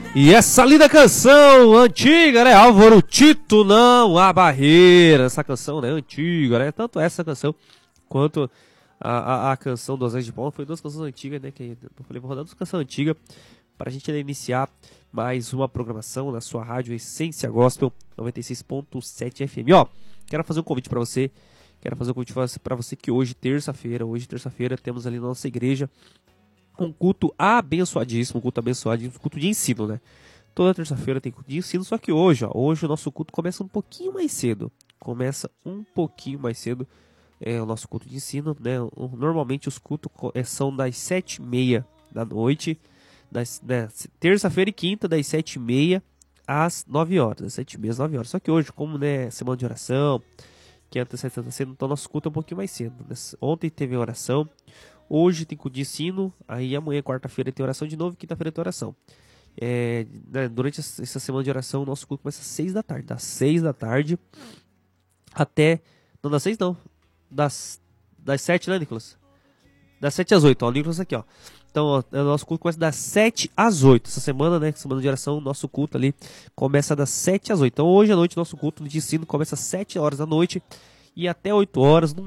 E essa linda canção antiga, né? Álvaro Tito, não há barreira. Essa canção, né? Antiga, né? Tanto essa canção quanto a canção do Osés de Palma. Foi duas canções antigas, né? Que eu falei, vou rodar duas canções antigas para a gente iniciar mais uma programação na sua rádio Essência Gospel 96.7 FM. Ó, quero fazer um convite para você. Quero fazer um convite para você que hoje, terça-feira, temos ali na nossa igreja um culto abençoadíssimo, culto de ensino, né? Toda terça-feira tem culto de ensino, só que hoje o nosso culto começa um pouquinho mais cedo. O nosso culto de ensino, né? Normalmente os cultos são das 7h30 da noite, terça-feira e quinta, das 7h30 às 9 horas, das 7h30 às 9 horas. Só que hoje, como né, semana de oração, que antes está sendo, então nosso culto é um pouquinho mais cedo. Ontem teve oração, hoje tem culto de ensino, aí amanhã, quarta-feira, tem oração de novo, quinta-feira tem oração. Durante essa semana de oração, o nosso culto começa às 6 da tarde. Das 6 da tarde até... Não, das 6 não. Das 7, né, Nicolas? Das 7 às 8, ó. O Nicolas aqui, ó. Então, ó, o nosso culto começa das 7 às 8. Essa semana, né, semana de oração, o nosso culto ali começa das 7 às 8. Então, hoje à noite, nosso culto de ensino começa às 7 horas da noite e até 8 horas.